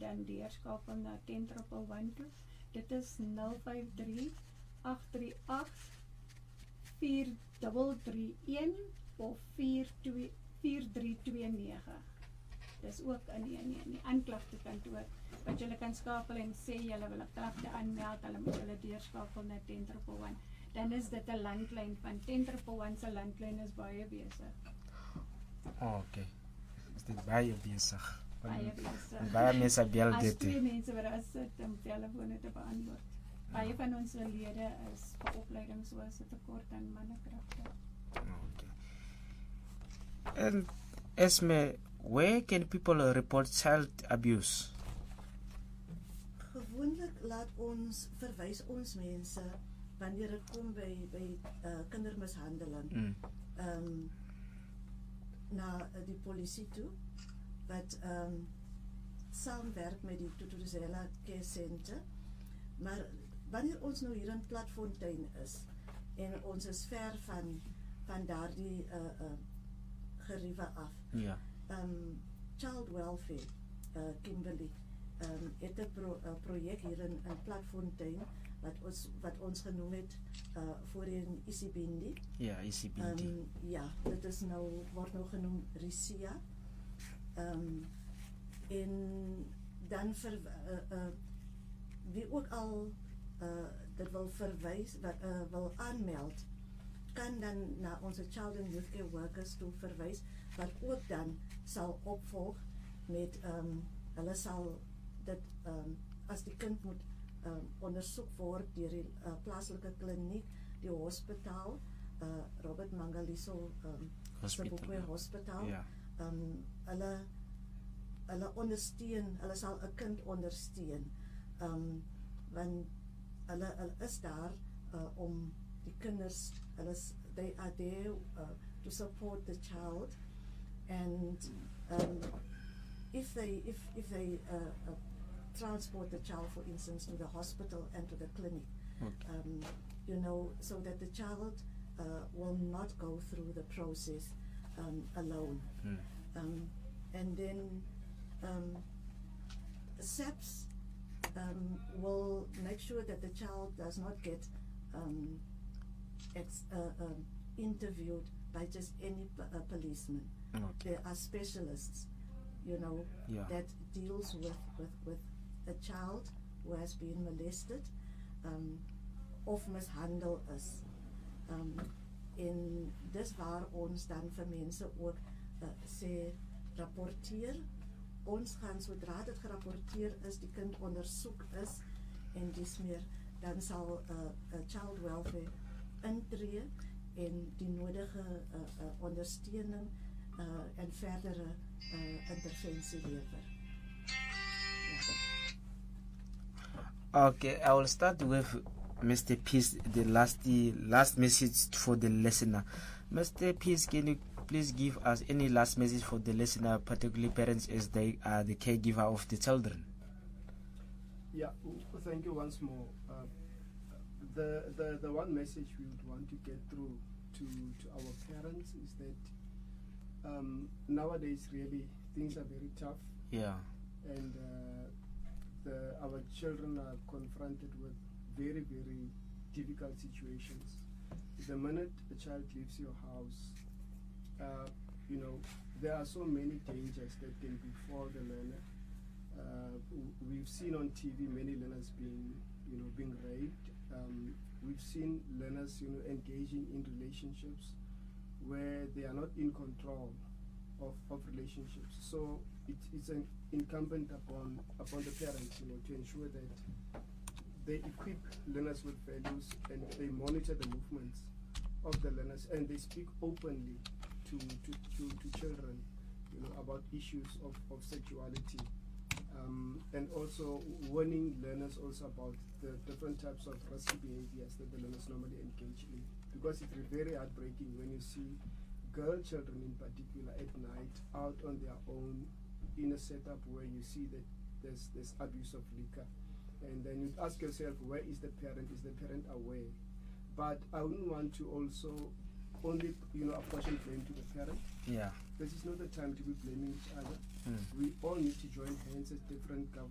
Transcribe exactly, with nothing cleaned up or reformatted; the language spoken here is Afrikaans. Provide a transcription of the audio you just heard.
dan deurskakel na ten triple one toe. Dit is nul vyf drie agt drie agt vier drie drie een of vier drie twee nege. Dis ook in die, in die, in die aanklagtekantoor wat julle kan skakel en sê julle wil 'n klagte aanmeld, hulle moet julle deurskakel na ten triple one. Dan is dit 'n landlyn van ten triple one se landlyn is baie besig. Oh, okay. Is dit baie besig? Baie besig. Baie mense bel As dit. twee mense wat daar sit om telefone te beantwoord. Baie van ons lede is vir opleiding soos 'n tekort aan mannekragte. Okay. And Esme, where can people report child abuse? Gewoonlik laat ons verwys ons mense wanneer dit kom by by uh, kindermishandeling Mm. um, na uh, die polisie toe wat um, saamwerk met die Thuthuzela Care Center. Maar wanneer ons nou hier in Platfontein is en ons is ver van van daardie uh, uh, geriewe af. Ja. Um, Child Welfare, uh, Kimberley, um, het 'n pro, uh, projek hier in, in Platfontein wat ons wat ons genoem het uh, voorheen Isibindi. Ja, Isibindi. Um, ja, dit is nou word nou genoem Risia. Um, en dan vir uh, uh, wie ook al uh, dit wil verwys wat uh, wil aanmeld, kan dan na onze child and youth care workers toe verwys wat ook dan sal opvolg met um, hulle sal dit um, as die kind moet um, ondersoek word deur die uh, plaaslike kliniek, die hospitaal, uh, Robert Mangaliso um, Hospital, ja. Hospitaal. Ja. Um, hulle hulle ondersteun, hulle sal 'n kind ondersteun. Um, want hulle hulle is daar uh, om die kinders, hulle they are there uh, to support the child, and um, if they if if they uh, uh, transport the child, for instance, to the hospital and to the clinic, Okay. um, you know, so that the child uh, will not go through the process um, alone. Mm. Um, and then um, SAPS um, will make sure that the child does not get um, ex uh, um, interviewed by just any p uh, policeman. Okay. There are specialists, you know, Yeah. that deals with, with, with a child who has been molested um, of mishandel is. Um, en dis waar ons dan vir mense ook uh, sê, rapporteer. Ons gaan, sodra dit gerapporteer is, die kind ondersoek is en dis meer, dan sal uh, uh, child welfare intree en die nodige uh, uh, ondersteuning uh, en verdere uh, intervensie lewer. Ja. Okay, I will start with Mister Peace, the last the last message for the listener. Mister Peace, can you please give us any last message for the listener, particularly parents, as they are the caregiver of the children? Yeah, thank you once more. Uh, the, the the one message we would want to get through to to our parents is that um, nowadays really things are very tough. Yeah. And uh, the our children are confronted with very very difficult situations. The minute a child leaves your house, uh, you know, there are so many dangers that can befall the learner. Uh, we've seen on T V many learners being, you know, being raped. Um, we've seen learners, you know, engaging in relationships where they are not in control of, of relationships. So it, it's an incumbent upon upon the parents, you know, to ensure that they equip learners with values and they monitor the movements of the learners and they speak openly to to, to, to children, you know, about issues of, of sexuality. Um, and also warning learners also about the different types of risky behaviors that the learners normally engage in, because it's very heartbreaking when you see girl children in particular at night out on their own in a setup where you see that there's there's abuse of liquor, and then you ask yourself, where is the parent? Is the parent aware? But I wouldn't want to also only, you know, apportion blame to the parent. Yeah. This is not the time to be blaming each other. Mm. We all need to join hands as different governments.